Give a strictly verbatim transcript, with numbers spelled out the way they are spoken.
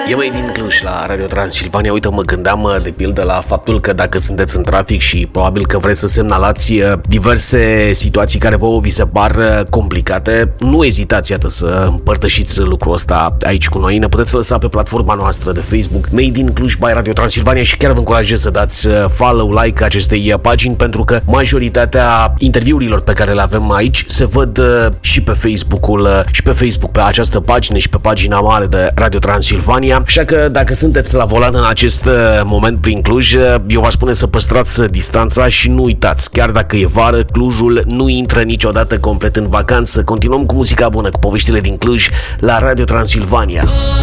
E mai din Cluj la Radio Transilvania. Uite, mă gândeam de pildă la faptul că dacă sunteți în trafic și probabil că vreți să semnalați diverse situații care vouă vi se par complicate, nu ezitați, iată, să împărtășiți lucrul ăsta aici cu noi. Ne puteți lăsa pe platforma noastră de Facebook Made in Cluj by Radio Transilvania și chiar vă încurajez să dați follow, like acestei pagini, pentru că majoritatea interviurilor pe care le avem aici se văd și pe Facebook-ul și pe Facebook pe această pagină și pe pagina mare de Radio Transilvania. Așa că dacă sunteți la volan în acest moment prin Cluj, eu v-aș spune să păstrați distanța și nu uitați, chiar dacă e vară, Clujul nu intră niciodată complet în vacanță. Continuăm cu muzica bună, cu poveștile din Cluj la Radio Transilvania.